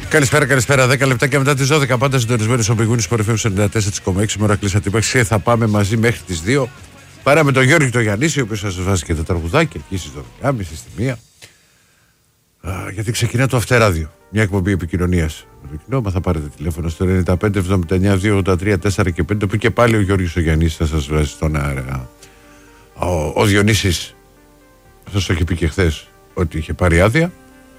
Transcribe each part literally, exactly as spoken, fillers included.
Καλησπέρα, καλησπέρα. δέκα λεπτά και μετά τις δώδεκα. Πάντα συντονισμένοι στο Big Win Sport εφ εμ ενενήντα τέσσερα κόμμα έξι. Μόρα κλείσατε την παίξη. Θα πάμε μαζί μέχρι τις δύο. Παρά με τον Γιώργη τον Γιαννίση, ο οποίος σας βάζει και τα τραγουδάκια εκεί στις δώδεκα και μισή στη μία. Γιατί ξεκινά το Αυτεράδιο. Μια εκπομπή επικοινωνίας με το κοινό. Μα θα πάρετε τηλέφωνο στο ενενήντα πέντε εβδομήντα εννιά δύο ογδόντα τρία τέσσερα και πέντε. Που και πάλι ο Γιώργης ο Γιαννίσης θα σας βάζει στον αέρα. Ο, ο Διονύσης σας το είχε πει και χθες ότι είχε πάρει άδεια.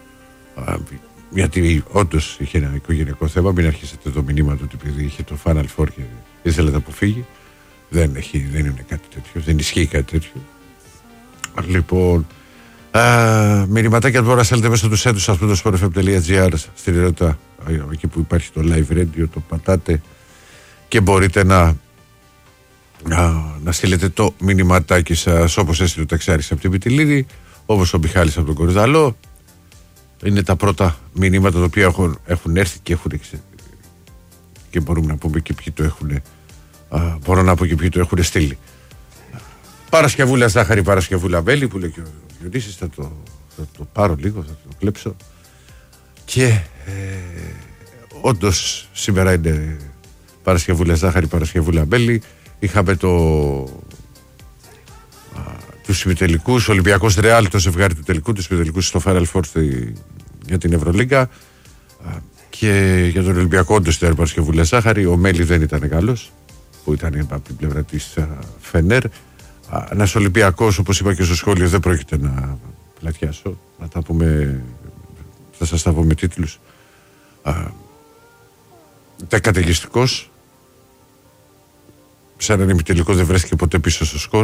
Γιατί όντως είχε ένα οικογενειακό θέμα. Μην αρχίσετε το μηνύμα του ότι επειδή είχε το Final Four και ήθελε να αποφύγει. Δεν, έχει, δεν είναι κάτι τέτοιο. Δεν ισχύει κάτι τέτοιο. Λοιπόν, α, μηνυματάκια τώρα στέλνετε μέσα του site του σας, το sport f m dot g r, στην ερώτητα, εκεί που υπάρχει το live radio, το πατάτε και μπορείτε να, να, να στείλετε το μηνυματάκι σας, όπως έστειλε ο Ταξιάρης από την Πιτιλίδη, όπως ο Μιχάλης από τον Κορυδαλό. Είναι τα πρώτα μηνύματα τα οποία έχουν, έχουν έρθει και έχουν και μπορούμε να πούμε και ποιοι το έχουν. Α, μπορώ να πω και ποιοι το έχουν στείλει. Παρασκευούλα Ζάχαρη, Παρασκευούλα Μπέλη, που λέει και ο Διονύσης, θα το, θα το πάρω λίγο, θα το κλέψω. Και ε, όντως σήμερα είναι Παρασκευούλα Ζάχαρη, Παρασκευούλα Μπέλη. Είχαμε το, α, τους ημιτελικούς, Ολυμπιακός Ρεάλ, το ζευγάρι του τελικού, τους ημιτελικούς στο Final Four για την Ευρωλίγκα. Και για τον Ολυμπιακό όντως ήταν Παρασκευούλα Ζάχαρη. Ο Μέλη δεν ήταν καλός, που ήταν από την πλευρά της Φενέρ. Ένας Ολυμπιακός, όπως είπα και στο σχόλιο, δεν πρόκειται να πλατιάσω. Να τα πούμε, θα σας τα πω με τίτλους. Δεκατεγιστικός. Σε έναν ημιτελικό δεν βρέθηκε ποτέ πίσω στο σκορ.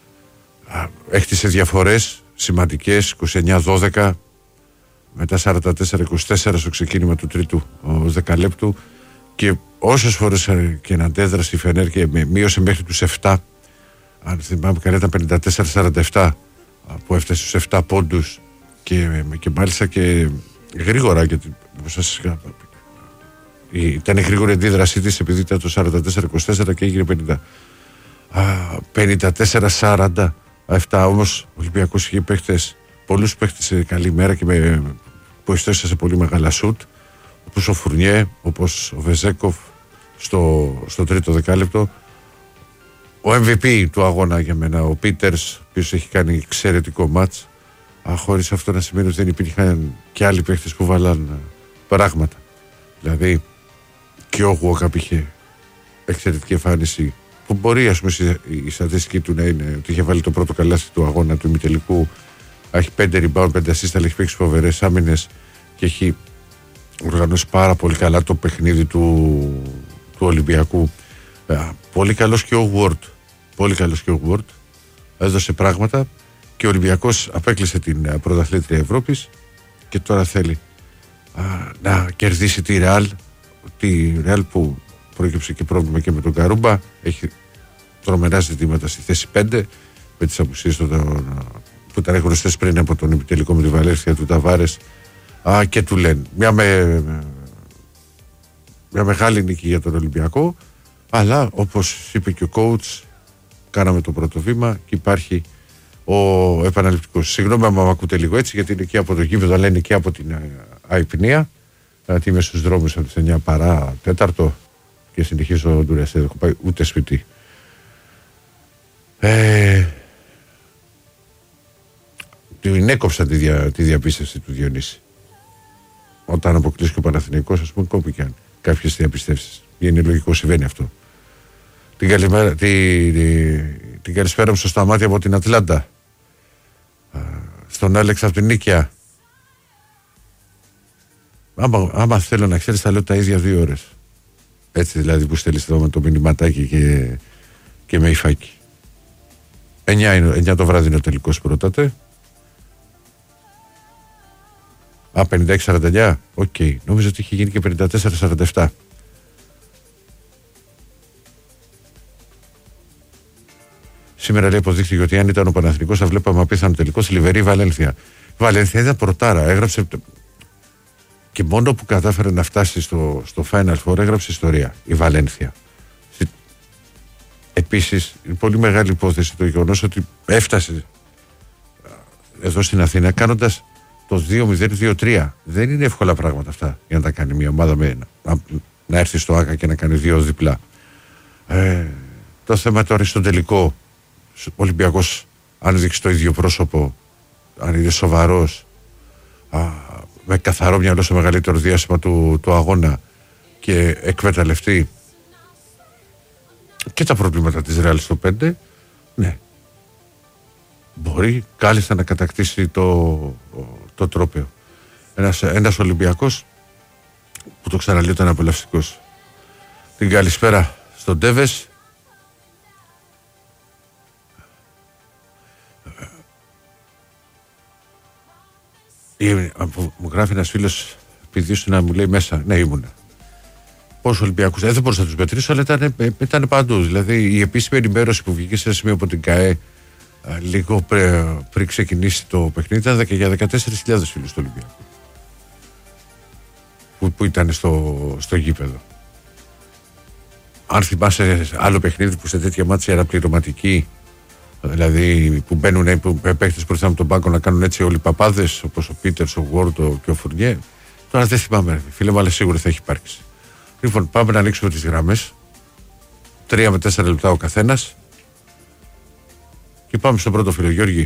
Έχτισε διαφορές σημαντικές, είκοσι εννιά δώδεκα. Μετά σαράντα τέσσερα είκοσι τέσσερα στο ξεκίνημα του τρίτου δεκαλέπτου. Και όσες φορές και να αντέδρασε η Φενέρ και με μείωσε μέχρι τους επτά, αν θυμάμαι καλά ήταν πενήντα τέσσερα σαράντα επτά που έφτασε στους επτά πόντους και, και μάλιστα και γρήγορα, γιατί σας είχα, ήταν γρήγορη η αντίδρασή της επειδή ήταν το σαράντα τέσσερα είκοσι τέσσερα και έγινε πενήντα τέσσερα σαράντα επτά. Όμως ο Ολυμπιακός είχε παίχτες, πολλούς παίχτες σε καλή μέρα και με, που εστόησαν σε πολύ μεγάλα σουτ, όπως ο Φουρνιέ, όπως ο Βεζέκοφ στο, στο τρίτο δεκάλεπτο. Ο εμ βι πι του αγώνα για μένα, ο Πίτερς, ο οποίος έχει κάνει εξαιρετικό μάτς. Χωρίς αυτό να σημαίνει ότι δεν υπήρχαν και άλλοι παίχτες που βάλαν πράγματα. Δηλαδή και ο Γουόκαπ είχε εξαιρετική εμφάνιση, που μπορεί ας πούμε η στατιστική του να είναι ότι είχε βάλει το πρώτο καλάθι του αγώνα του ημιτελικού. Έχει πέντε rebound, πέντε assist, αλλά έχει παίξει φοβερές άμυνες και έχει οργανώσει πάρα πολύ καλά το παιχνίδι του, του Ολυμπιακού. Ε, πολύ καλός και ο Ward. Πολύ καλός και ο Ward. Έδωσε πράγματα και ο Ολυμπιακός απέκλεισε την πρωταθλήτρια Ευρώπης και τώρα θέλει α, να κερδίσει τη Real. Τη Real που προέκυψε και πρόβλημα και με τον Καρούμπα. Έχει τρομερά ζητήματα στη θέση πέντε με τις απουσίες των, που ήταν γνωστές πριν από τον επιτελικό με τη Βαλένθια, του Ταβάρες α, και του Λεν. Μια, με, μια μεγάλη νίκη για τον Ολυμπιακό, αλλά όπως είπε και ο coach, κάναμε το πρώτο βήμα και υπάρχει ο επαναληπτικός. Συγγνώμη αν με ακούτε λίγο έτσι, γιατί είναι και από το γήπεδο, αλλά είναι και από την Αϊπνία. Γιατί είμαι στους δρόμους από τις εννιά παρά τέταρτο και συνεχίζω ντουρές, δεν έχω πάει ούτε σπίτι. Ε, την έκοψα τη, δια, τη διαπίστευση του Διονύση. Όταν αποκλείσει και ο Παναθηναϊκός, ας πούμε, κόπηκαν κάποιες διαπιστεύσεις. Είναι λογικό, συμβαίνει αυτό. Την, καλημέρα, τη, τη, την καλησπέρα μου στο Σταμάτη από την Ατλάντα. Στον Άλεξ από την Νίκαια. Άμα, άμα θέλω να ξέρεις, θα λέω τα ίδια δύο ώρες. Έτσι δηλαδή που στέλνεις εδώ με το μηνυματάκι και, και με υφάκι. εννιά το βράδυ είναι ο τελικός που ρωτάτε. Α, πενήντα έξι σαράντα εννιά. Οκ. Okay. Νόμιζα ότι είχε γίνει και πενήντα τέσσερα σαράντα επτά. Σήμερα λέει αποδείχθηκε ότι αν ήταν ο Παναθηναϊκός θα βλέπαμε απίθανο τελικό Λιβερή Βαλένθια. Βαλένθια ήταν πρωτάρα. Έγραψε. Και μόνο που κατάφερε να φτάσει στο, στο Final Four έγραψε ιστορία η Βαλένθια. Επίσης, είναι πολύ μεγάλη υπόθεση το γεγονός ότι έφτασε εδώ στην Αθήνα κάνοντας το δύο μηδέν δύο τρία. Δεν είναι εύκολα πράγματα αυτά για να τα κάνει μια ομάδα με, να, να έρθει στο Άκα και να κάνει δύο διπλά. Ε, το θέμα τώρα στον τελικό, ο Ολυμπιακός, αν δείξει το ίδιο πρόσωπο, αν είναι σοβαρός, α, με καθαρό μυαλό στο μεγαλύτερο διάστημα του, του αγώνα και εκμεταλλευτεί και τα προβλήματα της Ρεάλ στο πέντε, ναι, μπορεί κάλλιστα να κατακτήσει το, το τρόπαιο. Ένας, ένας Ολυμπιακός που το ξαναλέω ήταν απολαυστικός. Την καλησπέρα στον Τέβες. Μου γράφει ένας φίλος, επειδή ήσουν να μου λέει μέσα, ναι ήμουνα. Πόσους Ολυμπιακούς, ε, δεν μπορούσα να τους μετρήσω, αλλά ήταν, ήταν παντού. Δηλαδή η επίσημη ενημέρωση που βγήκε σε ένα σημείο από την ΚΑΕ λίγο πριν, πριν ξεκινήσει το παιχνίδι ήταν για δεκατέσσερις χιλιάδες φίλους του Ολυμπιακού που, που ήταν στο, στο γήπεδο. Αν θυμάσαι άλλο παιχνίδι που σε τέτοια μάτια era πληρωματική, δηλαδή που μπαίνουν που παίχτες μπροστά από τον πάγκο να κάνουν έτσι όλοι οι παπάδες, όπως ο Πίτερς, ο Γουόρτο και ο Φουρνιέ, τώρα δεν θυμάμαι φίλε μου, αλλά σίγουρα θα έχει υπάρξει. Λοιπόν, πάμε να ανοίξουμε τις γραμμές, τρία με τέσσερα λεπτά ο καθένας. Και πάμε στο πρώτο φίλο, Γιώργη.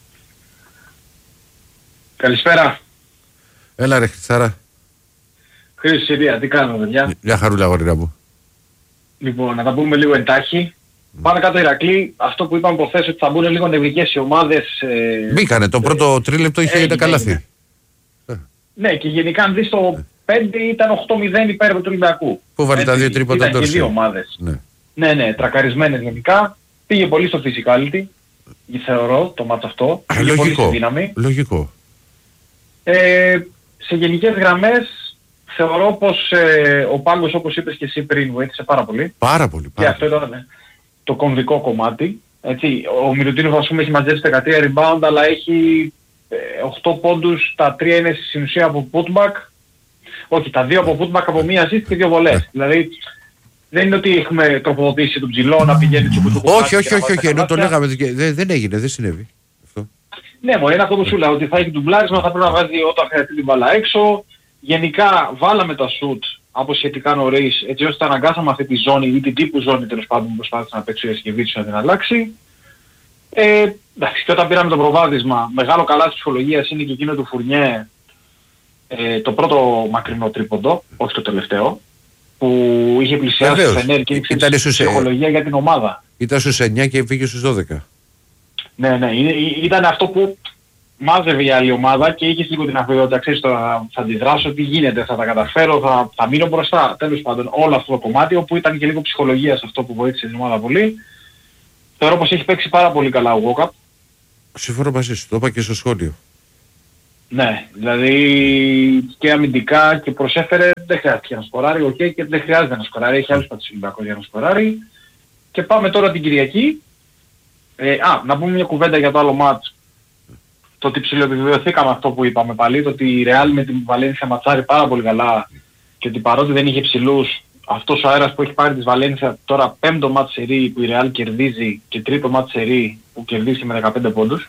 Καλησπέρα. Έλα ρε Χριστάρα. Χρήση Συρία, τι κάνουμε παιδιά. Μια χαρούλα γόρινα μου. Λοιπόν, να τα πούμε λίγο εντάχει. Mm. Πάμε κάτω Ηρακλή, αυτό που είπαμε προχθές ότι θα μπουν λίγο νευρικές οι ομάδες. Ε, Μπήκανε, το ε, πρώτο τρίλεπτο είχε ε, τα καλάθι. Ε. Ναι, και γενικά αν δεις το πέντε ήταν οκτώ μηδέν υπέρ του Ολυμπιακού. Που βάλει τα δύο τρίποτα τώρα. Και δύο ομάδες. Ναι. ναι, ναι, τρακαρισμένες γενικά. Πήγε πολύ στο physicality, θεωρώ, το μάτς αυτό. Α, Πήγε λογικό, πολύ στη δύναμη. Λογικό. Ε, σε γενικές γραμμές θεωρώ πως ε, ο πάγκος, όπως είπες και εσύ πριν, βοήθησε πάρα πολύ. Πάρα πολύ. Πάρα και αυτό ήταν ναι, το κομβικό κομμάτι. Έτσι, ο Μιλουτίνοφ ας πούμε έχει μαζέψει δεκατρία rebound, αλλά έχει ε, οκτώ πόντους, τα τρία είναι στην ουσία από putback. Όχι, τα δύο από putback, από μία assist και δύο βολές. Δηλαδή δεν είναι ότι έχουμε τροποποιήσει τον ψηλό να πηγαίνει του κουτού. Όχι, όχι, όχι, όχι, ενώ το λέγαμε, δεν, δεν έγινε, δεν συνέβη. Αυτό. Ναι, μου είναι αυτό που σου λέω, ότι θα έχει ντουμπλάρισμα, θα πρέπει να βάζει όταν χρειαστεί την μπάλα έξω. Γενικά βάλαμε τα shoot από σχετικά νωρίς, έτσι ώστε αναγκάσαμε αυτή τη ζώνη ή την τύπου ζώνη τέλος πάντων που προσπάθησε να παίξει ο Ιασκεβίτσιος να την αλλάξει. Ε, εντάξει, και όταν πήραμε το προβάδισμα, μεγάλο καλά της ψυχολογίας είναι και εκείνο του Φουρνιέ, ε, το πρώτο μακρινό τρίποντο, όχι το τελευταίο, που είχε πλησιάσει το Φενέρ και είχε ψυχολογία για την ομάδα. Ήταν στους εννιά και πήγε στους δώδεκα. Ναι, ναι, ήταν αυτό που μάζευε η άλλη ομάδα και είχε λίγο την αφιότητα, ξέρεις, τώρα θα αντιδράσω, τι γίνεται, θα τα καταφέρω, θα, θα μείνω μπροστά. Τέλος πάντων, όλο αυτό το κομμάτι, όπου ήταν και λίγο ψυχολογία σε αυτό που βοήθησε την ομάδα πολύ. Θεωρώ πως έχει παίξει πάρα πολύ καλά ο Walkup. Συμφωνώ μαζί σου, το είπα και στο σχόλιο. Ναι, δηλαδή και αμυντικά και προσέφερε, δεν χρειάζεται να σκοράρει, οκ, okay, και δεν χρειάζεται να σκοράρει, έχει άλλους πατήσεις Ολυμπιακός για να σκοράρει. Και πάμε τώρα την Κυριακή. Ε, α, να πούμε μια κουβέντα για το άλλο μάτς. Το ότι ψιλοεπιβεβαιωθήκαμε αυτό που είπαμε πάλι, το ότι η Real με την Βαλένθια ματσάρει πάρα πολύ καλά και ότι παρότι δεν είχε ψηλούς, αυτός ο αέρας που έχει πάρει της Βαλένθια τώρα πέμπτο μάτς σερί που η Real κερδίζει και τρίτο μάτς σερί που κερδίζει με δεκαπέντε πόντους.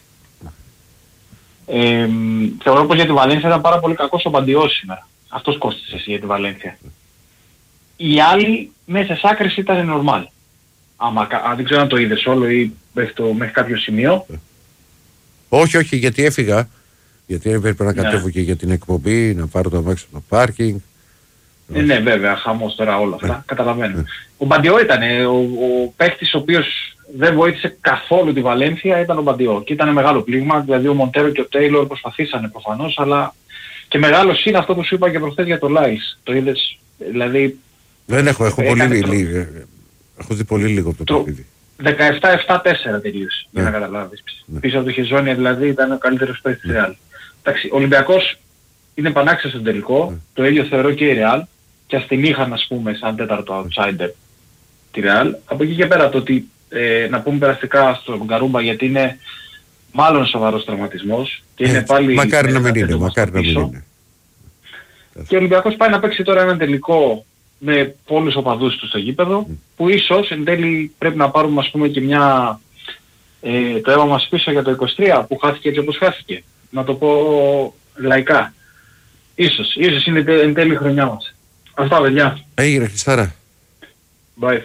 Ε, θεωρώ πως για τη Βαλένθια ήταν πάρα πολύ κακός ο Μπαντιός σήμερα. Αυτός κόστησε για τη Βαλένθια. Οι άλλοι μέσα σε άκρες ήταν normal. Άμα, δεν ξέρω αν το είδες όλο ή μέχρι, το, μέχρι κάποιο σημείο. Όχι, όχι, γιατί έφυγα. Γιατί έπρεπε να κατέβω ναι. και για την εκπομπή, να πάρω το αμάξι από το πάρκινγκ. Ε, ναι, βέβαια, χαμός τώρα όλα αυτά. Καταλαβαίνω. Ο Μπαντιό ήταν ο, ο παίκτης ο οποίος δεν βοήθησε καθόλου τη Βαλένθια, ήταν ο Μπαντιό. Και ήταν μεγάλο πλήγμα, δηλαδή ο Μοντέρο και ο Τέιλορ προσπαθήσανε προφανώς, αλλά και μεγάλος είναι αυτό που σου είπα και προχθές για το Λάις. Το είδες, δηλαδή... Δεν έχω, έχω πολύ λίγο. Έχω δει πολύ λίγο από το παιχνίδι. δεκαεπτά επτά τέσσερα τελείωσε, για να καταλάβεις. Ναι. Πίσω από το Χεζόνια δηλαδή ήταν ο καλύτερος παίκτης της Real. Εντάξει, ο Ολυμπιακός είναι πανάξιος στον τελικό, ναι. Το ίδιο θεωρώ και η Real, και ας την είχαν ας πούμε σαν τέταρτο outsider τη Real. Από εκεί και πέρα το ότι, ε, να πούμε περαστικά στον Καρούμπα γιατί είναι μάλλον σοβαρός τραυματισμός και είναι πάλι... Μακάρι να μην είναι, μακάρι να μην είναι. Και ο Ολυμπιακός πάει να παίξει τώρα έναν τελικό με πολλούς οπαδούς του στο γήπεδο, mm. που ίσως εν τέλει πρέπει να πάρουμε ας πούμε και μια, ε, το αίμα μας πίσω για το είκοσι τρία που χάθηκε έτσι όπως χάθηκε. Να το πω λαϊκά. Ίσως, ίσως είναι εν τέλει η χρονιά μας. Αυτά παιδιά. Έγινε Χριστάρα. Bye.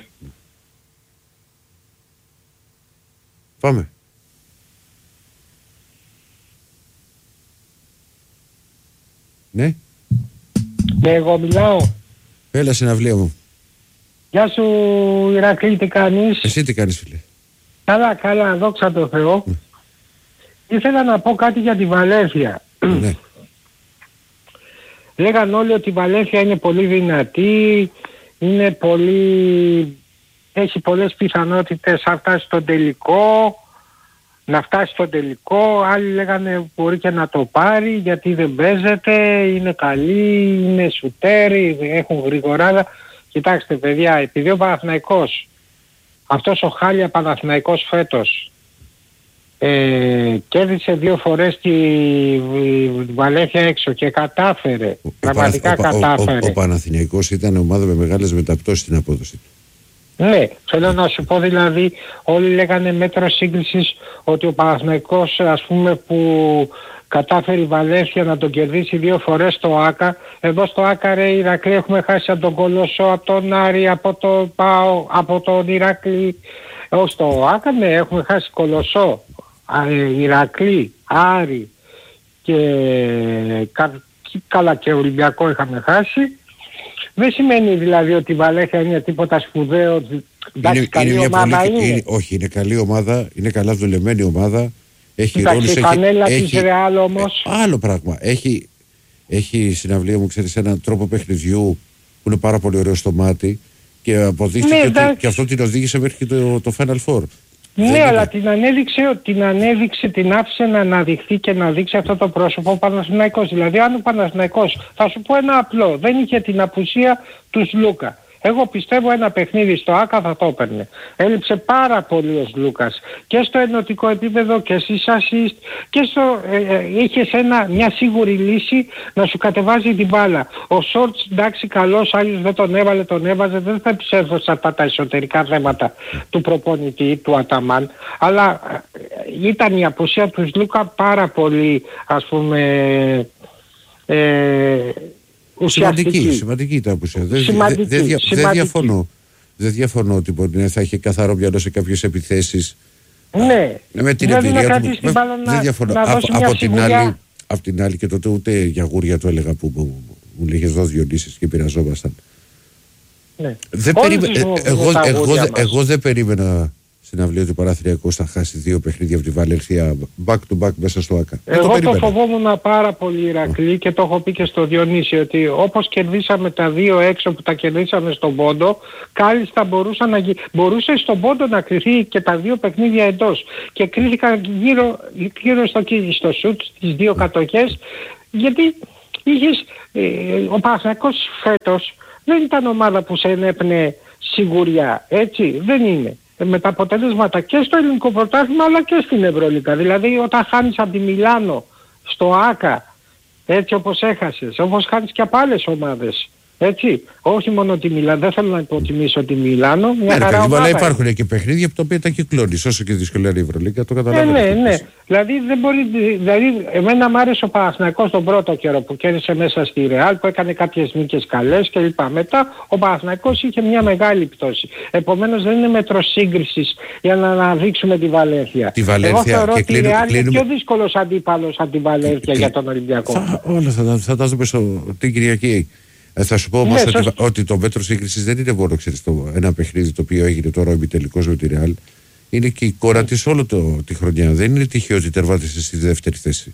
Πάμε. Ναι. Ναι, εγώ μιλάω. Έλα συναυλία μου. Γεια σου Ηρακλή, τι κάνεις? Εσύ τι κάνεις φίλε? Καλά, καλά, δόξα τω Θεώ. Mm. Ήθελα να πω κάτι για τη Βαλένθια. Ναι. Λέγαν όλοι ότι η Βαλένθια είναι πολύ δυνατή, είναι πολύ... έχει πολλές πιθανότητες να φτάσει στον τελικό, να φτάσει στον τελικό. Άλλοι λέγανε μπορεί και να το πάρει γιατί δεν παίζεται, είναι καλή, είναι σουτέρι, έχουν γρηγοράδα. Κοιτάξτε παιδιά, επειδή ο Παναθηναϊκός, αυτός ο χάλια Παναθηναϊκός φέτος, ε, κέρδισε δύο φορές τη Βαλένθια έξω και κατάφερε, ο, πραγματικά ο, κατάφερε. Ο, ο, ο, ο Παναθηναϊκός ήταν ομάδα με μεγάλες μεταπτώσεις στην απόδοση του. Ναι, θέλω να σου πω δηλαδή, όλοι λέγανε μέτρο σύγκρισης ότι ο Παναθηναϊκός, ας πούμε, που κατάφερε η Βαλένθια να τον κερδίσει δύο φορές στο ΆΚΑ. Εδώ στο ΆΚΑ ρε Ηρακλή έχουμε χάσει από τον Κολοσσό, από τον Άρη, από τον ΠΑΟ, από τον Ηρακλή. Όχι στο ΆΚΑ, ναι, έχουμε χάσει Κολοσσό, Ηρακλή, Άρη και καλά και Ολυμπιακό είχαμε χάσει. Δεν σημαίνει δηλαδή ότι η Βαλένθια είναι τίποτα σπουδαίο. Εντάξει, καλή είναι ομάδα πολύ, είναι. είναι. Όχι, είναι καλή ομάδα, είναι καλά δουλεμένη ομάδα. Έχει Εντάξει, ρόλους, η φανέλα έχει, της Ρεάλ όμως. Ε, άλλο πράγμα. Έχει, έχει συναυλία μου, ξέρεις, έναν τρόπο παιχνιδιού που είναι πάρα πολύ ωραίο στο μάτι και αποδείχθηκε ναι, ότι και αυτό την οδήγησε μέχρι και το, το Final Four. Ναι, δεν αλλά είναι. την ανέδειξε, την ανέδειξε, την άφησε να αναδειχθεί και να δείξει αυτό το πρόσωπο ο Παναθηναϊκός. Δηλαδή αν ο Παναθηναϊκός, θα σου πω ένα απλό, δεν είχε την απουσία του Σλούκα. Εγώ πιστεύω ένα παιχνίδι στο ΆΚΑ θα το έπαιρνε. Έλειψε πάρα πολύ ο Λούκας και στο ενωτικό επίπεδο και στις assist και στο, ε, ε, είχες ένα, μια σίγουρη λύση να σου κατεβάζει την μπάλα. Ο Σόρτς εντάξει καλός, άλλος δεν τον έβαλε, τον έβαζε, δεν θα επισέλθω σε αυτά τα εσωτερικά θέματα του προπονητή, του Αταμάν, αλλά ε, ήταν η απουσία του Λούκα πάρα πολύ, ας πούμε, ε, σημαντική, σημαντική ήταν απουσία. Δεν δε, δε, δε, δε διαφωνώ. Δεν διαφωνώ ότι μπορεί θα έχει καθαρό μυαλό σε κάποιες επιθέσεις. Ναι. Με την δηλαδή εμπειρία του. Με, δεν διαφωνώ. Να, να από, από, την άλλη, από την άλλη και τότε ούτε για γούρια το έλεγα που μου, μου λέγες δώσει Διονύσης και πειραζόμασταν. Ναι. Δεν περίμε, ε, εγώ, εγώ, εγώ, εγώ δεν περίμενα συναυλία του Παναθηναϊκού θα χάσει δύο παιχνίδια από τη Βαλένθια back to back μέσα στο ΆΚΑ. Εγώ το, το φοβόμουν πάρα πολύ Ηρακλή και το έχω πει και στο Διονύση ότι όπως κερδίσαμε τα δύο έξω που τα κερδίσαμε στον Πόντο, κάλλιστα μπορούσα να, μπορούσε στον Πόντο να κρυθεί και τα δύο παιχνίδια εντός. Και κρύθηκαν γύρω, γύρω στο, στο σουτ στις δύο κατοχές, γιατί είχες, ε, ο Παναθηναϊκός φέτος δεν ήταν ομάδα που σε ενέπνε σιγουριά, έτσι, δεν είναι. Με τα αποτελέσματα και στο ελληνικό πρωτάθλημα αλλά και στην Ευρωλίγκα. Δηλαδή όταν χάνεις από τη Μιλάνο στο ΆΚΑ, έτσι όπως έχασες, όπως χάνεις και από άλλες ομάδες, έτσι, όχι μόνο τη Μιλάνο, δεν θέλω να υποτιμήσω τη Μιλάνο, μια ναι, χαρά ομάδα. Αλλά υπάρχουν και παιχνίδια από τα οποία τα κυκλώνεις, όσο και δυσκολία η Ευρωλίγκα, το καταλαβαίνω. Ναι, ναι, ναι. Δηλαδή δεν μπορεί, δηλαδή εμένα μου άρεσε ο Παναθηναϊκός τον πρώτο καιρό που κέρδισε μέσα στη Ρεάλ, που έκανε κάποιες νίκες καλές κλπ. Μετά ο Παναθηναϊκός είχε μια μεγάλη πτώση. Επομένως δεν είναι μέτρο σύγκρισης για να αναδείξουμε τη Βαλένθια. Τη Βαλένθια. Εγώ θεωρώ ότι η Ρεάλ κλείνουμε... είναι πιο δύσκολος αντίπαλος από τη Βαλένθια για τον Ολυμπιακό. Θα, όλα θα, θα τα δούμε την Κυριακή. Ε, θα σου πω όμως ναι, ότι, ότι το μέτρο σύγκρισης δεν είναι μόνο ξέρεις, το, ένα παιχνίδι το οποίο έγινε τώρα ο επιτελικός με τη Ρεάλ. Είναι και η εικόνα της όλο το, τη χρονιά. Δεν είναι τυχαίο ότι τερβάτισε στη δεύτερη θέση.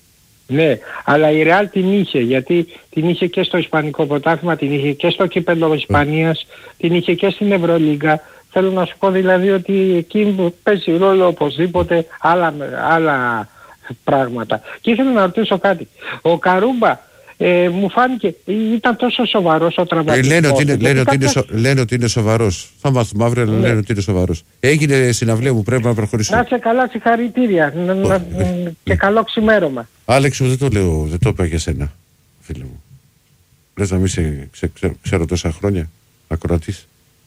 Ναι, αλλά η Ρεάλ την είχε, γιατί την είχε και στο Ισπανικό πρωτάθλημα, την είχε και στο κύπελλο Ισπανίας, την είχε και στην Ευρωλίγκα. Θέλω να σου πω δηλαδή ότι εκεί παίζει ρόλο οπωσδήποτε άλλα, άλλα πράγματα. Και ήθελα να ρωτήσω κάτι. Ο Καρούμπα Ε, μου φάνηκε, ήταν τόσο σοβαρός ο τραυματισμός. Ε, λένε, ότι είναι, λένε, κάποια... ότι είναι σο, λένε ότι είναι σοβαρός. Θα μάθουμε αύριο, αλλά ναι. λένε ότι είναι σοβαρός. Έγινε συναυλία μου, πρέπει να προχωρήσουμε. Να είσαι καλά, συγχαρητήρια. Oh, να, ναι. Και ναι. καλό ξημέρωμα. Άλεξ, δεν το λέω, δεν το είπα για σένα, φίλε μου. Λες να μην σε ξε, ξέρω, ξέρω τόσα χρόνια, ακροατής.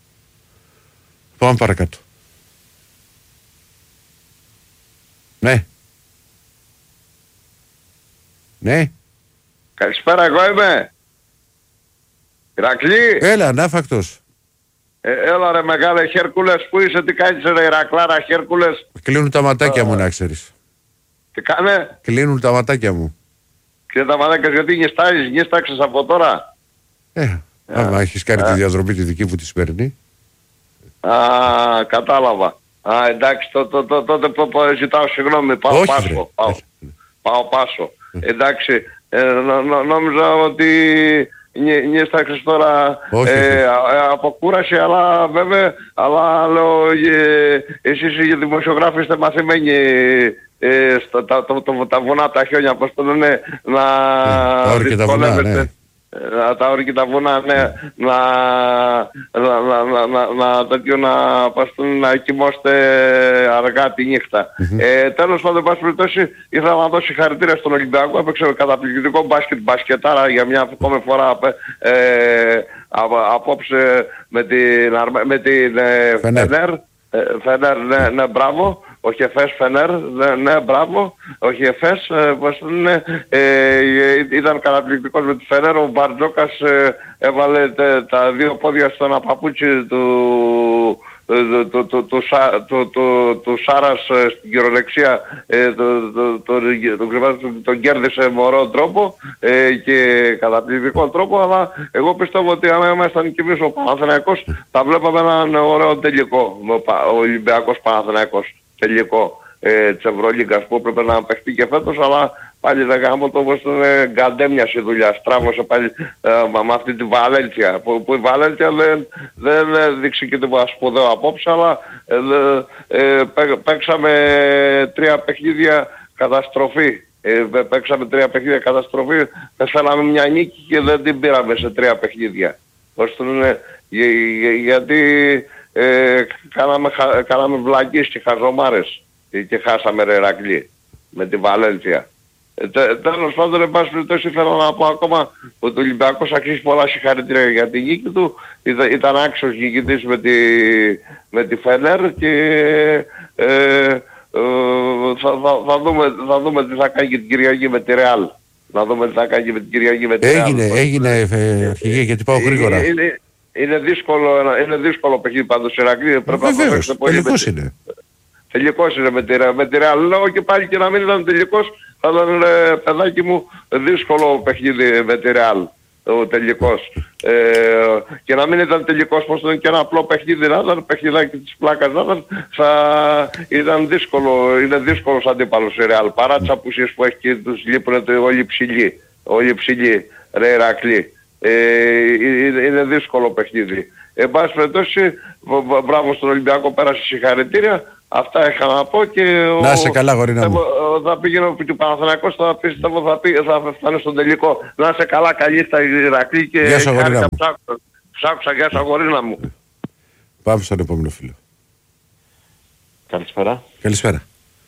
Πάμε παρακάτω. Ναι. Ναι. Καλησπέρα, εγώ είμαι. Ηρακλή. Έλα, ανάφακτος. Ε, έλα ρε μεγάλε Χέρκουλες, πού είσαι, τι κάνεις ρε Ηρακλάρα Χέρκουλες. Κλείνουν τα ματάκια uh, μου να ξέρεις. Τι κάνε. Κλείνουν τα ματάκια μου. Και τα ματάκια γιατί νιστάζεις, νίσταξες από τώρα. Ε, άμα έχεις κάνει τη διαδρομή τη δική μου τη σημερινή. Α, κατάλαβα. Α, εντάξει, τότε το, το, το, το, το, ζητάω συγγνώμη, πάω Όχι, πάσο. βρε. Πάω, πάω πάσο. Εντάξει, ε, νο, νο, νόμιζα ότι νίσταξες τώρα ε, ε, από κούραση, αλλά βέβαια, αλλά λέω, ε, εσείς οι δημοσιογράφοι είστε μαθημένοι ε, στα, τα, το, το, τα βουνά, τα χιόνια, πώς το λένε, να δυσκολεύεστε. Να τα όρη και τα βουνά, ναι, να, να, να, να, να, να, τέτοιο, να, να κοιμώστε αργά τη νύχτα. Mm-hmm. Ε, τέλος πάντων, πάση περιπτώσει, ήθελα να δώσω συγχαρητήρια στον Ολυμπιακό. Έπαιξε καταπληκτικό μπάσκετ, μπασκετάρα για μια ακόμη φορά ε, απόψε με την, με την ε, Φενέρ. Ε, Φενέρ, ναι, ναι, μπράβο. Όχι Εφές Φενέρ, ναι, ναι, μπράβο. Όχι Εφές, ε, πώς είναι, ε, ήταν καταπληκτικός με τη Φενέρ. Ο Μπαρτζόκας ε, έβαλε τε, τα δύο πόδια στο ένα παπούτσι του, του, του, του, του, του, του, του Σάρας στην κυροδεξιά, ε, το, το, το, το, το, τον κέρδισε με ωραίο τρόπο ε, και καταπληκτικό τρόπο, αλλά εγώ πιστεύω ότι αν ήμασταν κι εμείς ο Παναθηναϊκός θα βλέπαμε έναν ωραίο τελικό, ο Ολυμπιακός Παναθηναϊκός. Τελικό ε, της Ευρωλίγκας που έπρεπε να παιχτεί και φέτος, αλλά πάλι δεν κάνω το όπως είναι γκαντέμιας η δουλειά, στράβωσε πάλι ε, με αυτή τη Βαλένθια, που, που η Βαλένθια δεν, δεν δείξει και τίποτα σπουδαίο απόψε, αλλά ε, ε, πέ, παίξαμε τρία παιχνίδια καταστροφή. Ε, παίξαμε τρία παιχνίδια καταστροφή, πέσαμε μια νίκη και δεν την πήραμε σε τρία παιχνίδια. Ώστε είναι, για, για, γιατί ε, κάναμε, κάναμε βλακίες και χαζομάρες και χάσαμε ρε Ηρακλή με τη Βαλένθια. Ε, τε, τέλος πάντων, εν πάση περιπτώσει, θέλω να πω ακόμα ότι ο Ολυμπιακός αξίζει πολλά συγχαρητήρια για τη νίκη του. Ήταν, ήταν άξιος νικητής με τη, με τη Φενέρ και ε, ε, θα, θα, θα, δούμε, θα δούμε τι θα κάνει και την Κυριακή με τη Ρεάλ. Να δούμε τι θα κάνει και με την Κυριακή με τη Ρεάλ. Έγινε, έγινε ε, αρχηγέ, γιατί πάω γρήγορα. Είναι, είναι, είναι, δύσκολο, είναι δύσκολο παιχνίδι πάντως Ηρακλή. Βεβαίως, τελικός είναι. Τελικός είναι με τη, με τη Ρεάλ. Λέω και πάλι και να μην ήταν τελικός, θα ήταν ε, παιδάκι μου δύσκολο παιχνίδι με τη Ρεάλ. Ο τελικός. Ε, και να μην ήταν τελικός, πως ήταν και ένα απλό παιχνίδι, να ήταν παιχνιδάκι της πλάκας, να ήταν, θα ήταν δύσκολο, είναι δύσκολος αντίπαλος η Ρεάλ. Παρά τις απουσίες που έχει και τους λείπουν όλοι ψηλοί, όλοι ψηλοί, ρε Ηρακλή. Ε, είναι δύσκολο παιχνίδι. Εν πάση περιπτώσει, μπράβο στον Ολυμπιακό, πέρασε συγχαρητήρια. Αυτά είχα να πω και να είσαι καλά, γορίνα μου. Θα πήγαινε ο Παναθηναϊκός, θα πιστεύω θα, πει, θα φτάνει στον τελικό. Να είσαι καλά, καλή στα Ηρακλή και γεια σου, γορίνα μου. Ψάξα, γεια σου, γορίνα μου. Πάμε στον επόμενο φίλο. Καλησπέρα. Καλησπέρα.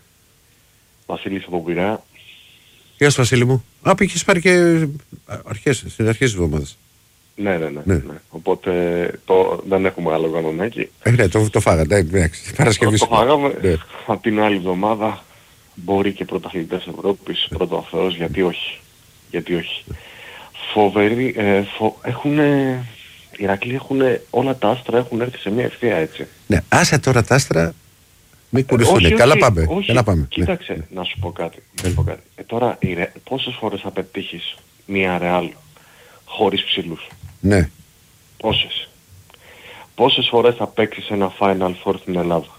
Βασίλης από Πειραιά. Γεια σου Βασίλη μου. Α, πήγες πάρει και αρχές, στις αρχές της εβδομάδας. Ναι, ναι, ναι, ναι. ναι. Οπότε το, δεν έχουμε άλλο κανονάκι. Ε, ναι, το, το φάγατε, εντάξει. Παρασκευή. Το, το φάγαμε. Ναι. Από την άλλη εβδομάδα μπορεί και πρωταθλητές Ευρώπης, πρώτο ο Θεός, γιατί όχι. Γιατί όχι. Φοβεροί, ε, φο, έχουνε, οι Ηρακλοί έχουν, όλα τα άστρα έχουν έρθει σε μια ευθεία έτσι. Ναι, άσε τώρα τα άστρα, μην κουριστούν. Ε, καλά όχι, πάμε. Όχι. Καλά πάμε. Κοίταξε, ναι. να σου πω κάτι. Να σου πω κάτι. Ε, τώρα, η, πόσες φορές θα πετύχεις μια Ρεάλ χωρίς ψηλούς. Ναι. Πόσες. Πόσες φορές θα παίξεις ένα Final Four στην Ελλάδα.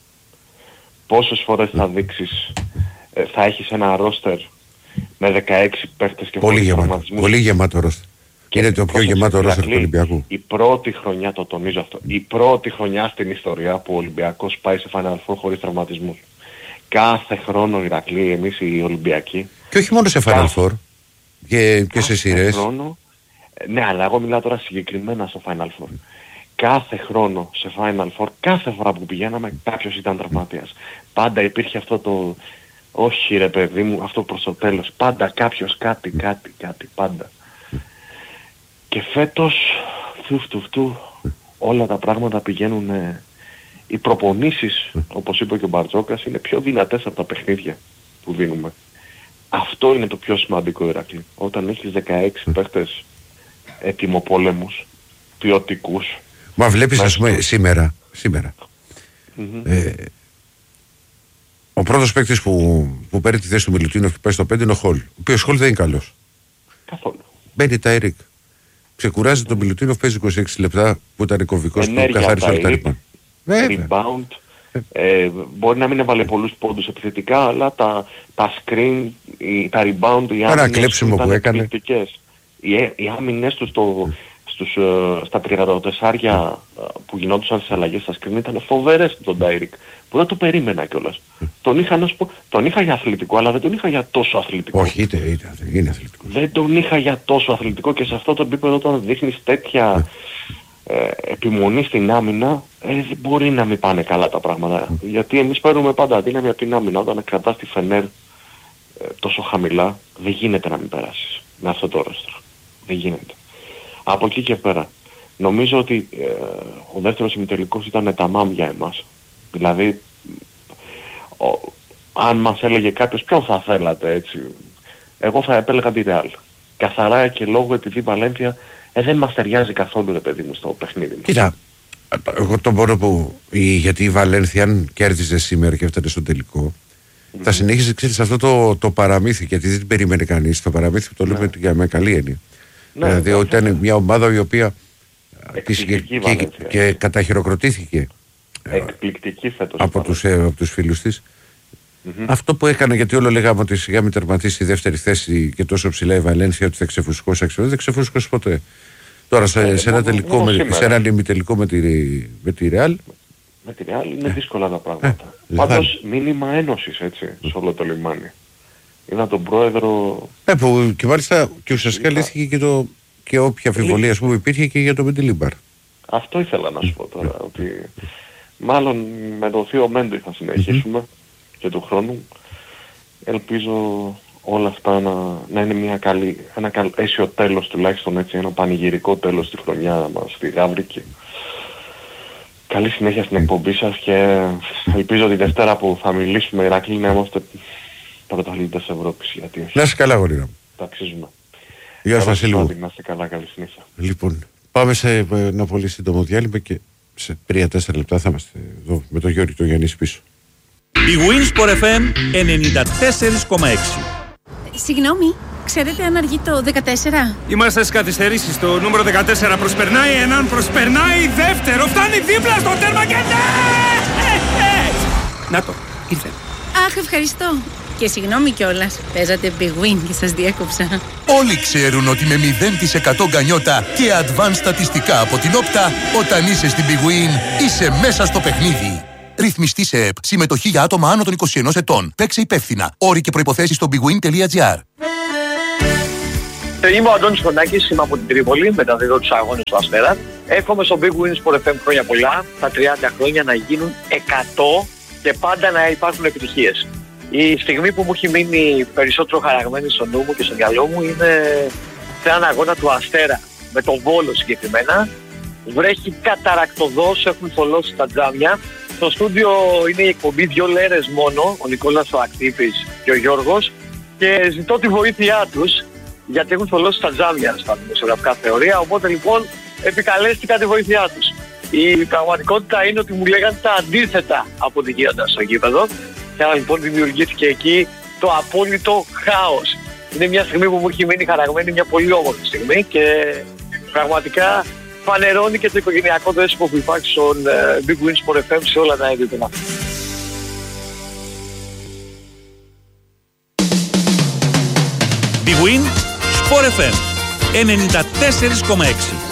Πόσες φορές θα δείξεις, ε, θα έχεις ένα ρόστερ με δεκαέξι παίχτες και πολύ γεμάτο. τραυματισμούς. Πολύ γεμάτο ρόστερ. Και είναι το πιο γεμάτο ρόστερ του Ολυμπιακού. Η πρώτη χρονιά, το τονίζω αυτό, η πρώτη χρονιά στην ιστορία που ο Ολυμπιακός πάει σε Final Four χωρίς τραυματισμούς. Κάθε χρόνο Ηρακλή, εμείς οι Ολυμπιακοί. Και όχι μόνο σε Final Four. Και, και σε σειρές. Χρόνο, ναι, αλλά εγώ μιλάω τώρα συγκεκριμένα στο Final Four. Κάθε χρόνο σε Final Four, κάθε φορά που πηγαίναμε κάποιος ήταν τραυματίας. Πάντα υπήρχε αυτό το, όχι ρε παιδί μου, αυτό προς το τέλος. Πάντα κάποιος κάτι, κάτι, κάτι, πάντα. Και φέτος, φτου, φτου, φτου, όλα τα πράγματα πηγαίνουν, ε, οι προπονήσεις, όπως είπε και ο Μπαρτζόκας, είναι πιο δυνατές από τα παιχνίδια που δίνουμε. Αυτό είναι το πιο σημαντικό, Ηρακλή. Όταν έχεις δεκαέξι mm. παίχτες ετοιμοπόλεμους, ποιοτικούς. Μα βλέπεις, ας πούμε, σήμερα, σήμερα mm-hmm. ε, ο πρώτος παίκτης που, που παίρνει τη θέση του Μιλουτίνοφ και πάει στο πέντε είναι ο Χολ. Ο οποίος Χολ δεν είναι καλός. Καθόλου. Μπαίνει Τάιρικ. Ξεκουράζει τον Μιλουτίνοφ, παίζει είκοσι έξι λεπτά που ήταν κομβικός που καθάρισε όλα τα ρήπα. Rebound. Ε, μπορεί να μην έβαλε πολλούς πόντους επιθετικά, αλλά τα, τα screen, τα rebound, οι άμυνες του ήταν εκπληκτικές. Οι, οι άμυνες του στο, στους, στα τριάντα τέσσερα που γινόντουσαν στις αλλαγές στα screen ήταν φοβερές τον Ντάιρικ, που δεν το περίμενα κιόλας. τον, είχα, πω, τον είχα για αθλητικό, αλλά δεν τον είχα για τόσο αθλητικό. Όχι, είτε, είτε, είναι αθλητικό. Δεν τον είχα για τόσο αθλητικό και σε αυτό το επίπεδο όταν δείχνεις τέτοια ε, επιμονή στην άμυνα, ε, δεν μπορεί να μην πάνε καλά τα πράγματα. Mm. Γιατί εμείς παίρνουμε πάντα δύναμη από την άμυνα. Όταν κρατάς τη Φενέρ ε, τόσο χαμηλά, δεν γίνεται να μην περάσεις με αυτό το ρόστρο. Δεν γίνεται. Από εκεί και πέρα, νομίζω ότι ε, ο δεύτερος ημιτελικός ήταν ταμάμ για εμάς. Δηλαδή, ο, αν μας έλεγε κάποιος ποιον θα θέλατε έτσι, εγώ θα επέλεγα τη Ρεάλ. Καθαρά και λόγω επειδή η Βαλένθια ε, δεν μας ταιριάζει καθόλου, ρε παιδί μου, στο παιχνίδι μας. Κοίτα, εγώ τον πόνο που η, γιατί η Βαλένθια αν κέρδιζε σήμερα και έφτανε στο τελικό, mm-hmm. θα συνέχιζε, ξέρεις, αυτό το, το παραμύθι, γιατί δεν την περίμενε κανείς. Το παραμύθι που το λέμε ναι. για με καλή έννοια. Ναι, δηλαδή ότι ήταν μια ομάδα η οποία και, και, και καταχειροκροτήθηκε εκπληκτική φέτος από τους, ε, από τους φίλους της. Mm-hmm. Αυτό που έκανε, γιατί όλο λέγαμε ότι σιγά μην τερματίσει στη δεύτερη θέση και τόσο ψηλά η Βαλένθια ότι θα ξεφουσκώσει, δεν ξεφουσκώσει ποτέ. Τώρα σε, ε, σε ένα τελικό, με, σε έναν ημιτελικό με τη, με τη Ρεάλ. Με τη Ρεάλ είναι ε. δύσκολα τα πράγματα. Ε, Πάντως μήνυμα ένωσης έτσι σε όλο το λιμάνι. Είδα τον πρόεδρο. Ε, που και μάλιστα και ουσιαστικά λύθηκε και, το, και όποια αμφιβολία που υπήρχε και για το Μεντιλίμπαρ. Αυτό ήθελα να σου πω τώρα. Ότι μάλλον με το θείο Μέντι θα συνεχίσουμε mm-hmm. και του χρόνου. Ελπίζω όλα αυτά να, να είναι μια καλή, ένα καλ, αίσιο τέλος τουλάχιστον έτσι, ένα πανηγυρικό τέλος στη χρονιά μας στη Γάβρικη. Καλή συνέχεια στην εκπομπή σας και ελπίζω τη Δευτέρα που θα μιλήσουμε Ηρακλή να είμαστε πρωταθλητές Ευρώπης. Γιατί να είσαι καλά, γορίνα μου. Τα αξίζουμε. Γεια σας Βασίλου. Να είστε καλά, καλή συνέχεια. Λοιπόν, πάμε σε ένα πολύ σύντομο διάλειμμα και σε τρία τέσσερα λεπτά θα είμαστε εδώ με τον Γιώργη τον Γιάννη πίσω. Η Winsport εφ εμ ενενήντα τέσσερα κόμμα έξι. Συγγνώμη, ξέρετε αν αργεί το δεκατέσσερα? Είμαστε στις καθυστερήσεις. Το νούμερο δεκατέσσερα προσπερνάει έναν, προσπερνάει δεύτερο, φτάνει δίπλα στο τέρμα και ναι! Να το, ήρθε. Αχ, ευχαριστώ. Και συγγνώμη κιόλας, παίζατε Big Win και σας διέκοψα. Όλοι ξέρουν ότι με μηδέν τοις εκατό γκανιότα και advanced στατιστικά από την Όπτα, όταν είσαι στην Big Win, είσαι μέσα στο παιχνίδι. Ρυθμιστή σε ΕΠ. Συμμετοχή για άτομα άνω των είκοσι ενός ετών. Παίξε υπεύθυνα. Όροι και προϋποθέσεις στο bigwin τελεία gr. Είμαι ο Αντώνης Κονάκης, είμαι από την Τρίπολη, μεταδίδω τους αγώνες του Αστέρα. Εύχομαι στο Big Win Sport εφ εμ χρόνια πολλά, τα τριάντα χρόνια να γίνουν εκατό και πάντα να υπάρχουν επιτυχίες. Η στιγμή που μου έχει μείνει περισσότερο χαραγμένη στο νου μου και στο μυαλό μου είναι σε έναν αγώνα του Αστέρα, με τον Βόλο συγκεκριμένα. Βρέχει καταρακτωδώς, έχουν θολώσει τα τζάμια. Στο στούντιο είναι η εκπομπή δύο λέρες μόνο, ο Νικόλας ο Ακτύπης και ο Γιώργος, και ζητώ τη βοήθειά τους γιατί έχουν θολώσει τα τζάμια στα δημοσιογραφικά θεωρία, οπότε λοιπόν επικαλέστηκα τη βοήθειά τους. Η πραγματικότητα είναι ότι μου λέγανε τα αντίθετα από ό,τι γίνονταν στο γήπεδο και άρα λοιπόν δημιουργήθηκε εκεί το απόλυτο χάος. Είναι μια στιγμή που μου έχει μείνει χαραγμένη, μια πολύ όμορφη στιγμή και πραγματικά φανερώνει και το οικογενειακό δέσιμο που υπάρχει στον uh, Big Win Sport εφ εμ σε όλα τα επίπεδα. Big Win Sport εφ εμ ενενήντα τέσσερα κόμμα έξι.